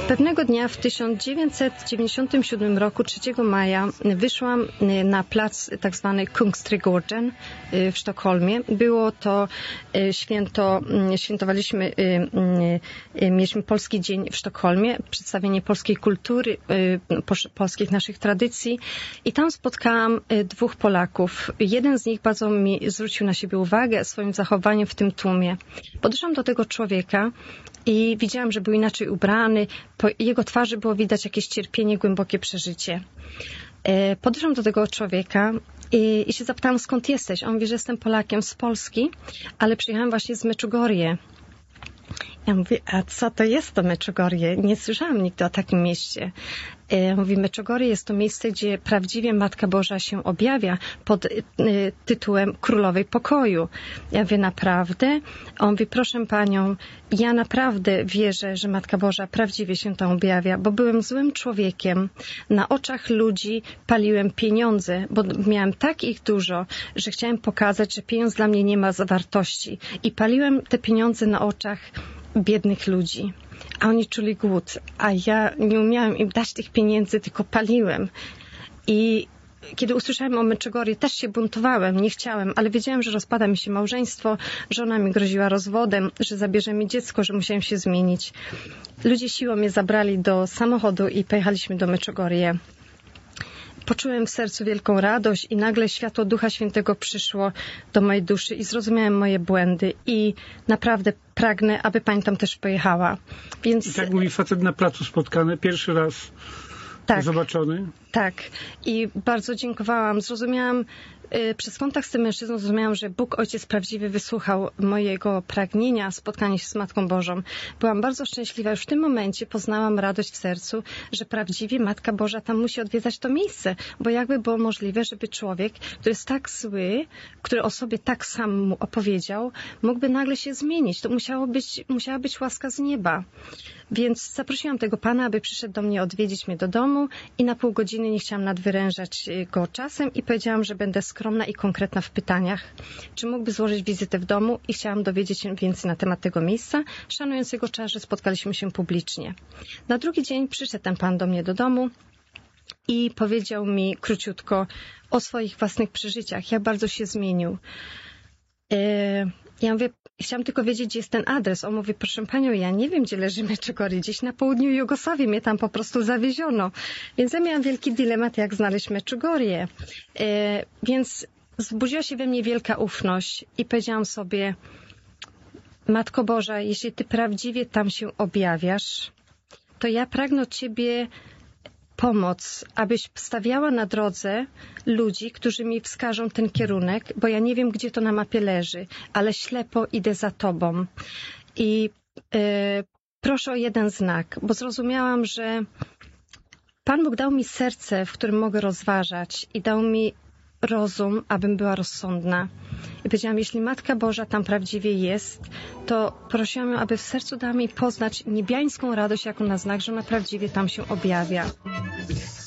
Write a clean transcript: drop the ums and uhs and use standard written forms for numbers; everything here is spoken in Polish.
Pewnego dnia w 1997 roku, 3 maja, wyszłam na plac tak zwany Kungsträdgården w Sztokholmie. Było to świętowaliśmy, mieliśmy Polski Dzień w Sztokholmie, przedstawienie polskiej kultury, polskich naszych tradycji i tam spotkałam 2 Polaków. Jeden z nich bardzo mi zwrócił na siebie uwagę swoim zachowaniem w tym tłumie. Podeszłam do tego człowieka i widziałam, że był inaczej ubrany. Po jego twarzy było widać jakieś cierpienie, głębokie przeżycie. Podeszłam do tego człowieka i się zapytałam, skąd jesteś? On mówi, że jestem Polakiem z Polski, ale przyjechałam właśnie z Meczugorje. Ja mówię, a co to jest to Meczugorje? Nie słyszałam nigdy o takim mieście. Mówi, Meczugorje jest to miejsce, gdzie prawdziwie Matka Boża się objawia pod tytułem Królowej Pokoju. Ja mówię, naprawdę? On mówi, proszę panią, ja naprawdę wierzę, że Matka Boża prawdziwie się tam objawia, bo byłem złym człowiekiem. Na oczach ludzi paliłem pieniądze, bo miałem tak ich dużo, że chciałem pokazać, że pieniądz dla mnie nie ma wartości. I paliłem te pieniądze na oczach biednych ludzi. A oni czuli głód, a ja nie umiałam im dać tych pieniędzy, tylko paliłem. I kiedy usłyszałem o Meczugorje, też się buntowałem, nie chciałem, ale wiedziałem, że rozpada mi się małżeństwo, żona mi groziła rozwodem, że zabierze mi dziecko, że musiałem się zmienić. Ludzie siłą mnie zabrali do samochodu i pojechaliśmy do Meczugorje. Poczułem w sercu wielką radość i nagle światło Ducha Świętego przyszło do mojej duszy i zrozumiałem moje błędy i naprawdę pragnę, aby pani tam też pojechała. Więc... I tak mówi facet na placu spotkany, pierwszy raz zobaczony. Tak. I bardzo dziękowałam. Zrozumiałam, przez kontakt z tym mężczyzną zrozumiałam, że Bóg Ojciec prawdziwy wysłuchał mojego pragnienia spotkania się z Matką Bożą. Byłam bardzo szczęśliwa. Już w tym momencie poznałam radość w sercu, że prawdziwie Matka Boża tam musi odwiedzać to miejsce. Bo jakby było możliwe, żeby człowiek, który jest tak zły, który o sobie tak sam mu opowiedział, mógłby nagle się zmienić. To musiała być łaska z nieba. Więc zaprosiłam tego pana, aby przyszedł do mnie odwiedzić mnie do domu i na pół godziny nie chciałam nadwyrężać go czasem i powiedziałam, że będę skromna i konkretna w pytaniach. Czy mógłby złożyć wizytę w domu i chciałam dowiedzieć się więcej na temat tego miejsca, szanując jego czas, że spotkaliśmy się publicznie. Na drugi dzień przyszedł ten pan do mnie do domu i powiedział mi króciutko o swoich własnych przeżyciach, jak bardzo się zmienił. Ja mówię, chciałam tylko wiedzieć, gdzie jest ten adres. On mówi, proszę panią, ja nie wiem, gdzie leży Meczugorje. Gdzieś na południu Jugosławii mnie tam po prostu zawieziono. Więc ja miałam wielki dylemat, jak znaleźć Meczugorje. Więc zbudziła się we mnie wielka ufność i powiedziałam sobie, Matko Boża, jeśli Ty prawdziwie tam się objawiasz, to ja pragnę od Ciebie pomoc, abyś stawiała na drodze ludzi, którzy mi wskażą ten kierunek, bo ja nie wiem, gdzie to na mapie leży, ale ślepo idę za Tobą. I proszę o jeden znak, bo zrozumiałam, że Pan Bóg dał mi serce, w którym mogę rozważać i dał mi rozum, abym była rozsądna. I powiedziałam, jeśli Matka Boża tam prawdziwie jest, to prosiłam ją, aby w sercu dała mi poznać niebiańską radość jako na znak, że ona prawdziwie tam się objawia.